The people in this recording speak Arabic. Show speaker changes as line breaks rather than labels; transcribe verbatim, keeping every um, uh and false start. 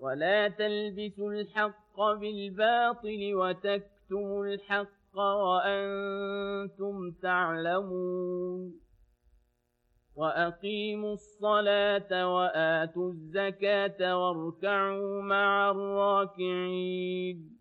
ولا تلبسوا الحق بالباطل وتكتموا الحق وأنتم تعلمون وأقيموا الصلاة وآتوا الزكاة واركعوا مع الراكعين